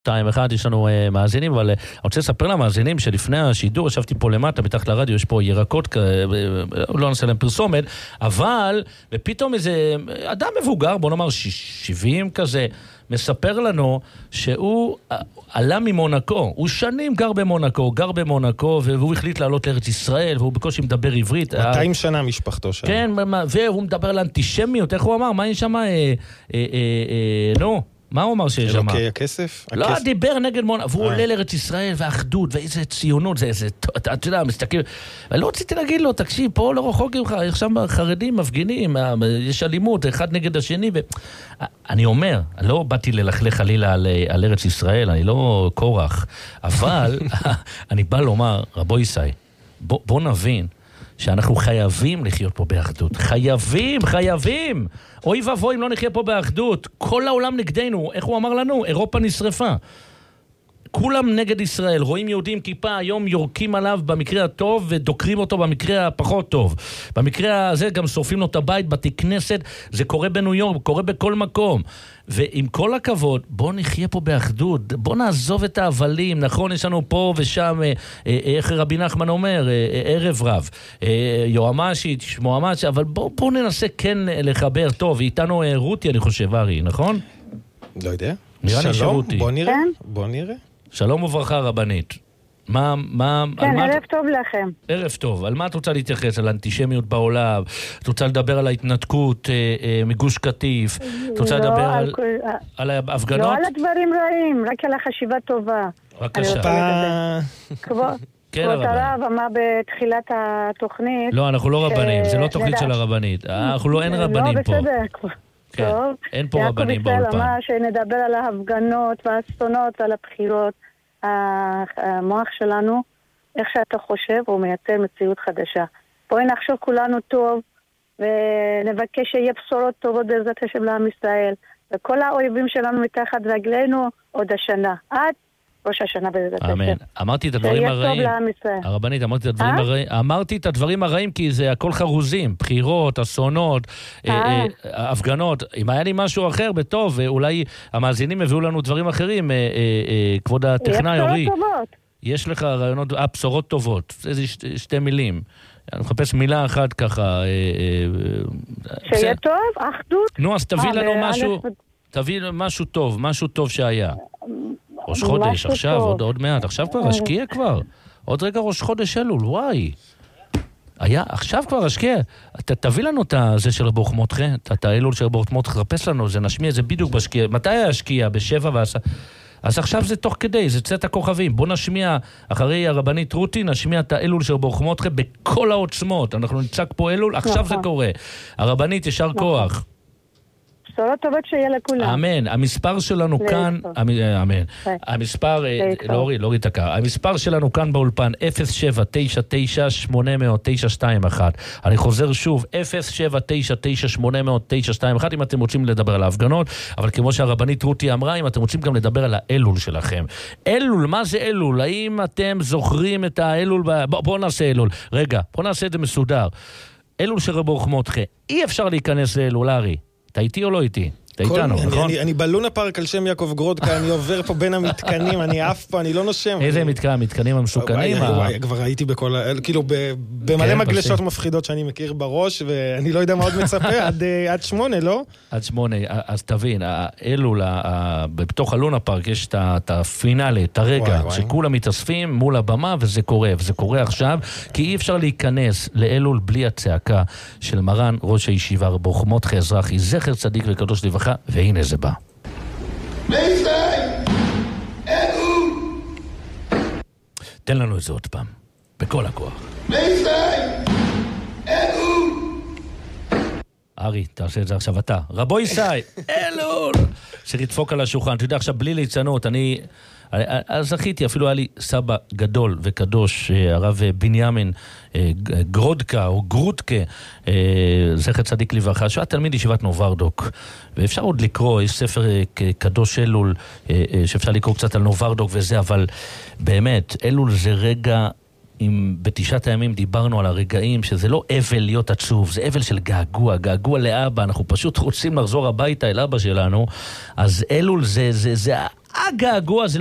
2-1, יש לנו מאזינים, אבל אני רוצה לספר למאזינים שלפני השידור, ישבתי פה למטה, מתחת לרדיו, יש פה ירקות, לא נעשה להם פרסומת, אבל, ופתאום איזה אדם מבוגר, בוא נאמר 70 כזה, מספר לנו שהוא עלה ממונקו, הוא שנים גר במונקו, והוא החליט לעלות לארץ ישראל, והוא בקושי מדבר עברית. 200 שנה משפחתו שם. כן, והוא מדבר על אנטישמיות, איך הוא אמר? מה יש שם? נו. מה הוא אמר שיש שם? אלוקי הכסף? לא, דיבר נגד והוא עולה לארץ ישראל, והאחדות, ואיזה ציונות, זה איזה, אתה יודע, מסתכל, ולא רציתי להגיד לו, תקשיב, פה לא רחוק ממך, עכשיו חרדים מפגינים, יש אלימות, אחד נגד השני, אני אומר, לא באתי ללכלך חלילה על ארץ ישראל, אני לא קורח, אבל אני בא לומר, רבו ישי, בוא נבין, שאנחנו חייבים לחיות פה באחדות. חייבים. אוי ואבוי אם לא נחיה פה באחדות. כל העולם נגדנו. איך הוא אמר לנו? אירופה נשרפה. כולם נגד ישראל. רואים יהודים כיפה, היום יורקים עליו במקרה הטוב ודוקרים אותו במקרה הפחות טוב. במקרה הזה גם שורפים לו את הבית, בתי כנסת. זה קורה בניו יורק, קורה בכל מקום. ועם כל הכבוד, בוא נחיה פה באחדות, בוא נעזוב את ההבלים, נכון, יש לנו פה ושם, איך רבי נחמן אומר, ערב רב, יועמשית, מועמשית, אבל בוא ננסה כן לחבר טוב, איתנו רותי, אני חושב, ארי, נכון? לא יודע. נראה לי שרותי. בוא נראה. שלום וברכה רבנית. כן, ערב טוב לכם. ערב טוב. על מה את רוצה להתייחס? על האנטישמיות בעולם? את רוצה לדבר על ההתנתקות מגוש קטיף? את רוצה לדבר על ההפגנות? לא על הדברים רעים, רק על החשיבה טובה. בבקשה. כבוד הרב אמר בתחילת התוכנית... לא, אנחנו לא רבנים, זה לא תוכנית של הרבנית. אין רבנים פה. לא, בסדר. טוב. אין פה רבנים באולפן. יעקב ישראל אמר שנדבר על ההפגנות והאסונות ועל הבחירות. המוח שלנו, איך שאתה חושב, הוא מייצר מציאות חדשה. בואי נחשוב כולנו טוב, ונבקש שיהיה בשורות טובות בעזרת השם לעם ישראל, וכל האויבים שלנו מתחת רגלינו עוד השנה, עד ראש השנה בעזרת השם. אמן. אמרתי את הדברים הרעים. הרבנית, אמרתי את הדברים הרעים, כי זה הכל חרוזים, בחירות, אסונות, הפגנות. אם היה לי משהו אחר, בטוב, אולי המאזינים הביאו לנו דברים אחרים, כבוד הטכנאי אורי. יש לך רעיונות, בשורות טובות. זה שתי מילים. אני מחפש מילה אחת ככה. שיהיה טוב, אחדות. נו, אז תביא לנו משהו, תביא משהו טוב שהיה. ראש חודש, עכשיו, עוד מעט, עכשיו כבר, השקיע כבר. עוד רגע ראש חודש אלול, וואי. עכשיו כבר השקיע. תביא לנו את זה של רבו חמותך, את האלול של רבו חמותך, חפש לנו, זה נשמיע, זה בדיוק בשקיע. מתי השקיע? ב7 אז עכשיו זה תוך כדי, זה צאת הכוכבים. בוא נשמיע, אחרי הרבנית רותי, נשמיע את האלול של רבו חמותך בכל העוצמות. אנחנו נצק פה אלול, עכשיו זה קורה. הרבנית, ישר כוח. בשורות טובות שיהיה לכולם. אמן. המספר שלנו כאן, אמן. המספר, לא ריתקה. המספר שלנו כאן באולפן, 0799-800-921. אני חוזר שוב, 0799-800-921, אם אתם רוצים לדבר על ההפגנות, אבל כמו שהרבנית רותי אמרה, אם אתם רוצים גם לדבר על האלול שלכם. אלול, מה זה אלול? האם אתם זוכרים את האלול? בואו נעשה אלול. רגע, בואו נעשה את זה מסודר. אלול של רבו חמותך. אי אפשר להיכנס לאלול, ארי. אתה איתי או לא איתי? אתה איתנו, נכון? אני בלונה פארק על שם יעקב גרודקה, אני עובר פה בין המתקנים, אני עף פה, אני לא נושם. איזה מתקנים המסוכנים? כבר הייתי בכל, כאילו במלא מגלשות מפחידות שאני מכיר בראש, ואני לא יודע מה עוד מצפה, עד 8, לא? עד 8, אז תבין, האלול, בתוך הלונה פארק יש את הפינאלי, את הרגע, שכולם מתאספים מול הבמה, וזה קורה עכשיו, כי אי אפשר להיכנס לאלול בלי הצעקה של מרן ראש הישיבה רבו חמותך אזרחי, זכר צדיק וקדוש לברכה, והנה זה בא. תן לנו את זה עוד פעם, בכל הכוח. ארי, תעשה את זה עכשיו אתה. רבו ישי, אלול! שתדפוק על השולחן. אתה יודע, עכשיו בלי ליצנות, אז זכיתי, אפילו היה לי סבא גדול וקדוש, הרב בנימין גרודקה או גרודקה, זכר צדיק לברכה, שהיה תלמיד ישיבת נוברדוק, ואפשר עוד לקרוא, יש ספר קדוש אלול, שאפשר לקרוא קצת על נוברדוק וזה, אבל באמת, אלול זה רגע, אם בתשעת הימים דיברנו על הרגעים שזה לא אבל להיות עצוב, זה אבל של געגוע לאבא, אנחנו פשוט רוצים לחזור הביתה אל אבא שלנו, אז אלול זה הגעגוע, זה